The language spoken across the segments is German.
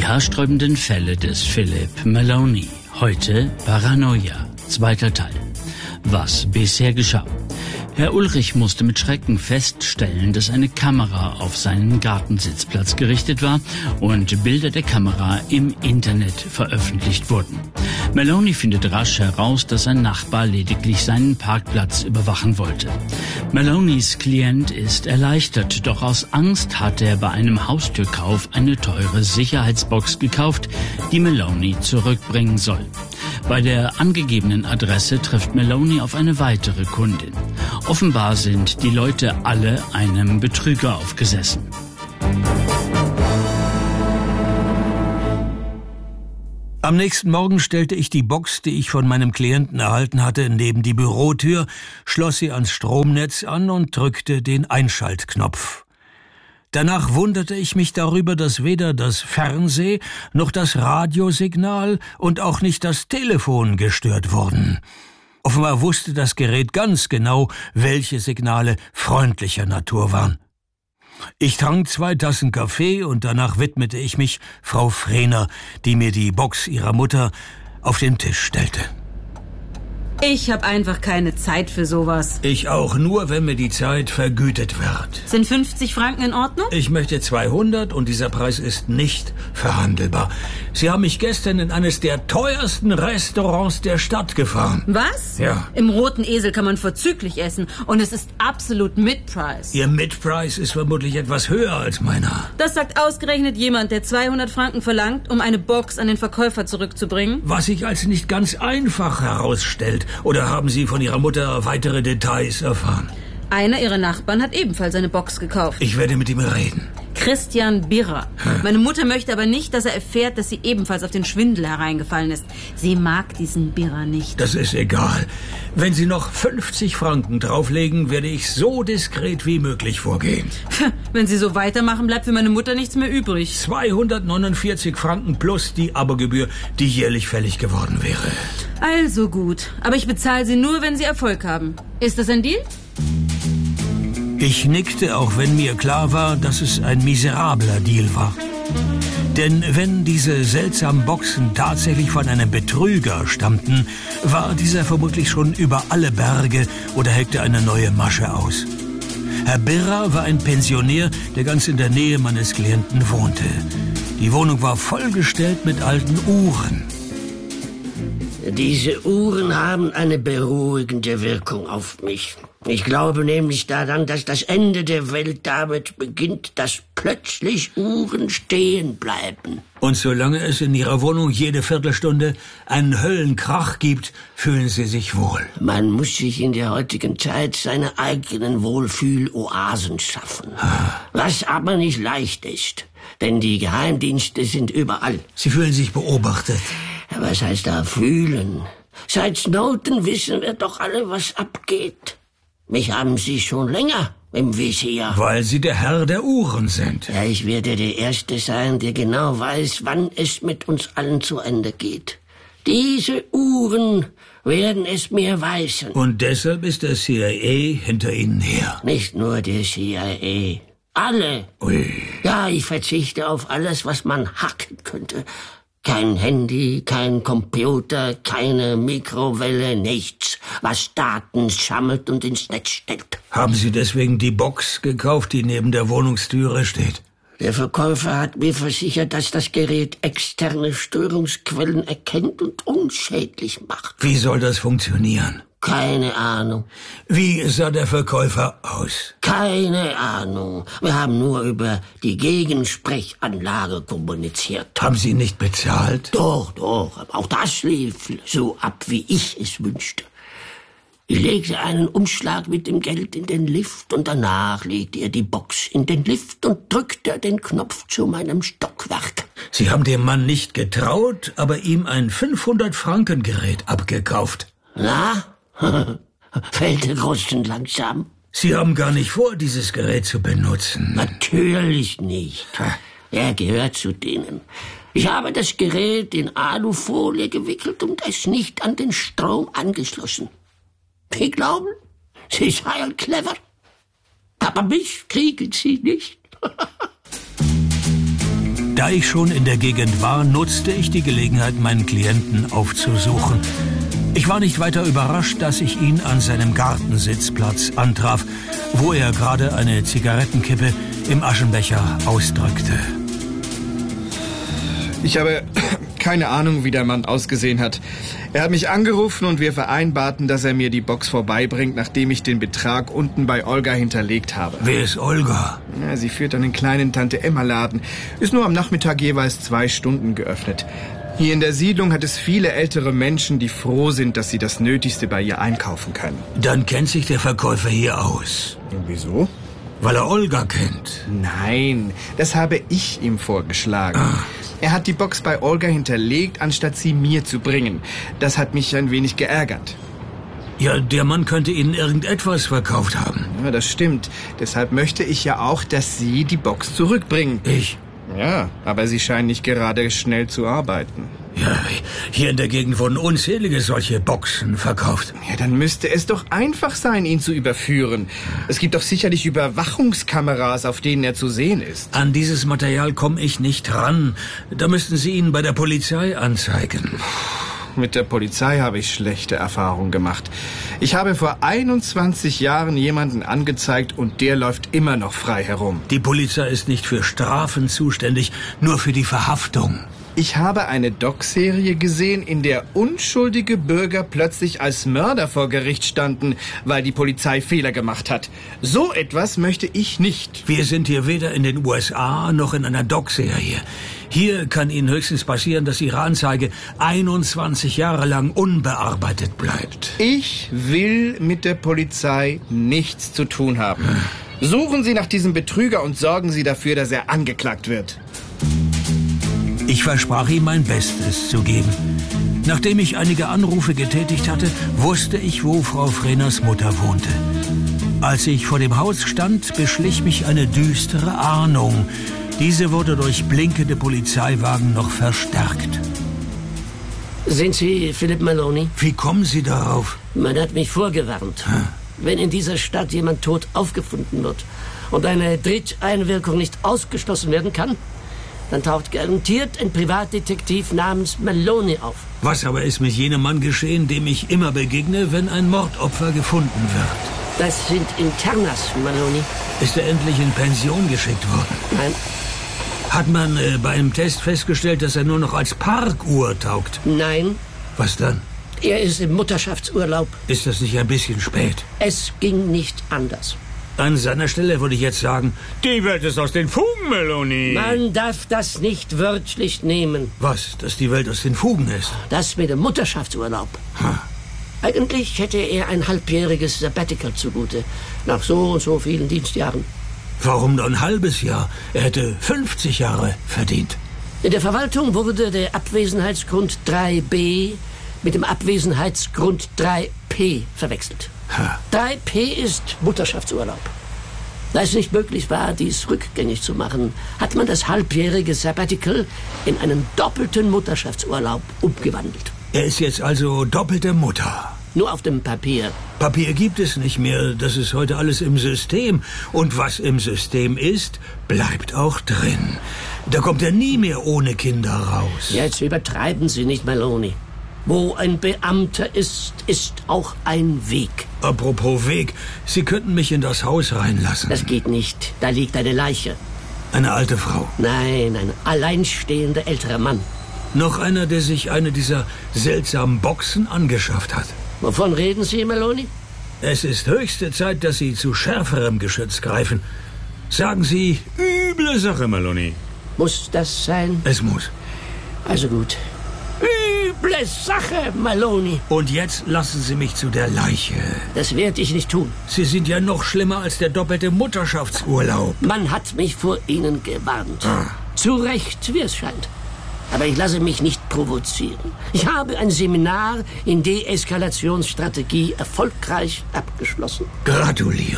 Die haarsträubenden Fälle des Philip Maloney. Heute Paranoia, 2. Teil. Was bisher geschah. Herr Ulrich musste mit Schrecken feststellen, dass eine Kamera auf seinen Gartensitzplatz gerichtet war und Bilder der Kamera im Internet veröffentlicht wurden. Maloney findet rasch heraus, dass sein Nachbar lediglich seinen Parkplatz überwachen wollte. Maloneys Klient ist erleichtert, doch aus Angst hat er bei einem Haustürkauf eine teure Sicherheitsbox gekauft, die Maloney zurückbringen soll. Bei der angegebenen Adresse trifft Maloney auf eine weitere Kundin. Offenbar sind die Leute alle einem Betrüger aufgesessen. Am nächsten Morgen stellte ich die Box, die ich von meinem Klienten erhalten hatte, neben die Bürotür, schloss sie ans Stromnetz an und drückte den Einschaltknopf. Danach wunderte ich mich darüber, dass weder das Fernseh- noch das Radiosignal und auch nicht das Telefon gestört wurden. Offenbar wusste das Gerät ganz genau, welche Signale freundlicher Natur waren. Ich trank 2 Tassen Kaffee und danach widmete ich mich Frau Frehner, die mir die Box ihrer Mutter auf den Tisch stellte. Ich habe einfach keine Zeit für sowas. Ich auch, nur wenn mir die Zeit vergütet wird. Sind 50 Franken in Ordnung? Ich möchte 200 und dieser Preis ist nicht verhandelbar. Sie haben mich gestern in eines der teuersten Restaurants der Stadt gefahren. Was? Ja. Im Roten Esel kann man vorzüglich essen und es ist absolut Mid-Price. Ihr Mid-Price ist vermutlich etwas höher als meiner. Das sagt ausgerechnet jemand, der 200 Franken verlangt, um eine Box an den Verkäufer zurückzubringen. Was sich als nicht ganz einfach herausstellt. Oder haben Sie von Ihrer Mutter weitere Details erfahren? Einer ihrer Nachbarn hat ebenfalls eine Box gekauft. Ich werde mit ihm reden. Christian Birrer. Meine Mutter möchte aber nicht, dass er erfährt, dass sie ebenfalls auf den Schwindel hereingefallen ist. Sie mag diesen Birrer nicht. Das ist egal. Wenn Sie noch 50 Franken drauflegen, werde ich so diskret wie möglich vorgehen. Wenn Sie so weitermachen, bleibt für meine Mutter nichts mehr übrig. 249 Franken plus die Abogebühr, die jährlich fällig geworden wäre. Also gut, aber ich bezahle Sie nur, wenn Sie Erfolg haben. Ist das ein Deal? Ich nickte, auch wenn mir klar war, dass es ein miserabler Deal war. Denn wenn diese seltsamen Boxen tatsächlich von einem Betrüger stammten, war dieser vermutlich schon über alle Berge oder heckte eine neue Masche aus. Herr Birrer war ein Pensionär, der ganz in der Nähe meines Klienten wohnte. Die Wohnung war vollgestellt mit alten Uhren. Diese Uhren haben eine beruhigende Wirkung auf mich. Ich glaube nämlich daran, dass das Ende der Welt damit beginnt, dass plötzlich Uhren stehen bleiben. Und solange es in Ihrer Wohnung jede Viertelstunde einen Höllenkrach gibt, fühlen Sie sich wohl. Man muss sich in der heutigen Zeit seine eigenen Wohlfühloasen schaffen. Was aber nicht leicht ist, denn die Geheimdienste sind überall. Sie fühlen sich beobachtet. Was heißt da fühlen? Seit Snowden wissen wir doch alle, was abgeht. Mich haben Sie schon länger im Visier. Weil Sie der Herr der Uhren sind. Ja, ich werde der Erste sein, der genau weiß, wann es mit uns allen zu Ende geht. Diese Uhren werden es mir weisen. Und deshalb ist der CIA hinter Ihnen her. Nicht nur der CIA. Alle. Ui. Ja, ich verzichte auf alles, was man hacken könnte. Kein Handy, kein Computer, keine Mikrowelle, nichts, was Daten sammelt und ins Netz stellt. Haben Sie deswegen die Box gekauft, die neben der Wohnungstüre steht? Der Verkäufer hat mir versichert, dass das Gerät externe Störungsquellen erkennt und unschädlich macht. Wie soll das funktionieren? Keine Ahnung. Wie sah der Verkäufer aus? Keine Ahnung. Wir haben nur über die Gegensprechanlage kommuniziert. Haben Sie nicht bezahlt? Doch. Aber auch das lief so ab, wie ich es wünschte. Ich legte einen Umschlag mit dem Geld in den Lift und danach legte er die Box in den Lift und drückte den Knopf zu meinem Stockwerk. Sie haben dem Mann nicht getraut, aber ihm ein 500-Franken-Gerät abgekauft. Na? Fällt der Groschen langsam? Sie haben gar nicht vor, dieses Gerät zu benutzen. Natürlich nicht. Er gehört zu denen. Ich habe das Gerät in Alufolie gewickelt und es nicht an den Strom angeschlossen. Sie glauben, Sie seien clever. Aber mich kriegen Sie nicht. Da ich schon in der Gegend war, nutzte ich die Gelegenheit, meinen Klienten aufzusuchen. Ich war nicht weiter überrascht, dass ich ihn an seinem Gartensitzplatz antraf, wo er gerade eine Zigarettenkippe im Aschenbecher ausdrückte. Ich habe keine Ahnung, wie der Mann ausgesehen hat. Er hat mich angerufen und wir vereinbarten, dass er mir die Box vorbeibringt, nachdem ich den Betrag unten bei Olga hinterlegt habe. Wer ist Olga? Ja, sie führt einen kleinen Tante-Emma-Laden. Ist nur am Nachmittag jeweils 2 Stunden geöffnet. Hier in der Siedlung hat es viele ältere Menschen, die froh sind, dass sie das Nötigste bei ihr einkaufen können. Dann kennt sich der Verkäufer hier aus. Und wieso? Weil er Olga kennt. Nein, das habe ich ihm vorgeschlagen. Ach. Er hat die Box bei Olga hinterlegt, anstatt sie mir zu bringen. Das hat mich ein wenig geärgert. Ja, der Mann könnte Ihnen irgendetwas verkauft haben. Ja, das stimmt. Deshalb möchte ich ja auch, dass Sie die Box zurückbringen. Ich? Ja, aber Sie scheinen nicht gerade schnell zu arbeiten. Ja, hier in der Gegend wurden unzählige solche Boxen verkauft. Ja, dann müsste es doch einfach sein, ihn zu überführen. Es gibt doch sicherlich Überwachungskameras, auf denen er zu sehen ist. An dieses Material komme ich nicht ran. Da müssten Sie ihn bei der Polizei anzeigen. Mit der Polizei habe ich schlechte Erfahrungen gemacht. Ich habe vor 21 Jahren jemanden angezeigt und der läuft immer noch frei herum. Die Polizei ist nicht für Strafen zuständig, nur für die Verhaftung. Ich habe eine Doc-Serie gesehen, in der unschuldige Bürger plötzlich als Mörder vor Gericht standen, weil die Polizei Fehler gemacht hat. So etwas möchte ich nicht. Wir sind hier weder in den USA noch in einer Doc-Serie. Hier kann Ihnen höchstens passieren, dass Ihre Anzeige 21 Jahre lang unbearbeitet bleibt. Ich will mit der Polizei nichts zu tun haben. Suchen Sie nach diesem Betrüger und sorgen Sie dafür, dass er angeklagt wird. Ich versprach ihm mein Bestes zu geben. Nachdem ich einige Anrufe getätigt hatte, wusste ich, wo Frau Vreners Mutter wohnte. Als ich vor dem Haus stand, beschlich mich eine düstere Ahnung. Diese wurde durch blinkende Polizeiwagen noch verstärkt. Sind Sie Philip Maloney? Wie kommen Sie darauf? Man hat mich vorgewarnt. Wenn in dieser Stadt jemand tot aufgefunden wird und eine Dritteinwirkung nicht ausgeschlossen werden kann, dann taucht garantiert ein Privatdetektiv namens Maloney auf. Was aber ist mit jenem Mann geschehen, dem ich immer begegne, wenn ein Mordopfer gefunden wird? Das sind Internas, Maloney. Ist er endlich in Pension geschickt worden? Nein. Hat man beim Test festgestellt, dass er nur noch als Parkuhr taugt? Nein. Was dann? Er ist im Mutterschaftsurlaub. Ist das nicht ein bisschen spät? Es ging nicht anders. An seiner Stelle würde ich jetzt sagen, die Welt ist aus den Fugen, Maloney. Man darf das nicht wörtlich nehmen. Was, dass die Welt aus den Fugen ist? Das mit dem Mutterschaftsurlaub. Eigentlich hätte er ein halbjähriges Sabbatical zugute, nach so und so vielen Dienstjahren. Warum nur ein halbes Jahr? Er hätte 50 Jahre verdient. In der Verwaltung wurde der Abwesenheitsgrund 3b mit dem Abwesenheitsgrund 3p verwechselt. 3p ist Mutterschaftsurlaub. Da es nicht möglich war, dies rückgängig zu machen, hat man das halbjährige Sabbatical in einen doppelten Mutterschaftsurlaub umgewandelt. Er ist jetzt also doppelte Mutter. Nur auf dem Papier. Papier gibt es nicht mehr, das ist heute alles im System. Und was im System ist, bleibt auch drin. Da kommt er nie mehr ohne Kinder raus. Jetzt übertreiben Sie nicht, Maloney. Wo ein Beamter ist, ist auch ein Weg. Apropos Weg, Sie könnten mich in das Haus reinlassen. Das geht nicht. Da liegt eine Leiche. Eine alte Frau? Nein, ein alleinstehender älterer Mann. Noch einer, der sich eine dieser seltsamen Boxen angeschafft hat. Wovon reden Sie, Maloney? Es ist höchste Zeit, dass Sie zu schärferem Geschütz greifen. Sagen Sie, üble Sache, Maloney. Muss das sein? Es muss. Also gut. Üble Sache, Maloney. Und jetzt lassen Sie mich zu der Leiche. Das werde ich nicht tun. Sie sind ja noch schlimmer als der doppelte Mutterschaftsurlaub. Man hat mich vor Ihnen gewarnt. Zu Recht, wie es scheint. Aber ich lasse mich nicht provozieren. Ich habe ein Seminar in Deeskalationsstrategie erfolgreich abgeschlossen. Gratuliere.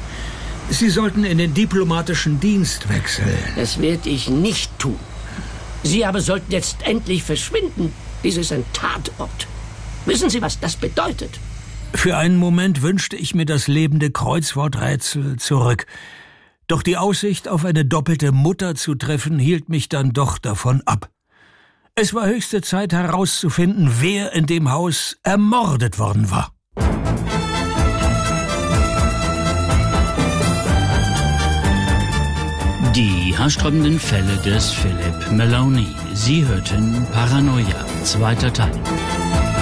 Sie sollten in den diplomatischen Dienst wechseln. Das werde ich nicht tun. Sie aber sollten jetzt endlich verschwinden. Dies ist ein Tatort. Wissen Sie, was das bedeutet? Für einen Moment wünschte ich mir das lebende Kreuzworträtsel zurück. Doch die Aussicht, auf eine doppelte Mutter zu treffen, hielt mich dann doch davon ab. Es war höchste Zeit herauszufinden, wer in dem Haus ermordet worden war. Die haarsträubenden Fälle des Philip Maloney. Sie hörten Paranoia, 2. Teil.